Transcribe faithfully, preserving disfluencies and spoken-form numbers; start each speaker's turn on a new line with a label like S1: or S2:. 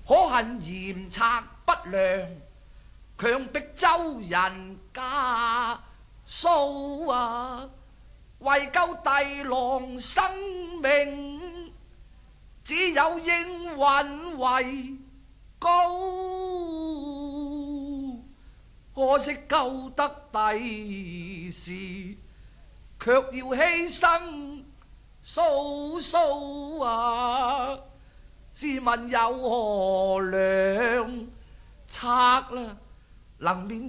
S1: 可恨嚴策不良，強迫周人加數啊！為救帝郎生命，只有應允為高。可惜救得帝時，卻要犧牲數數啊！試問有何良策啦，能免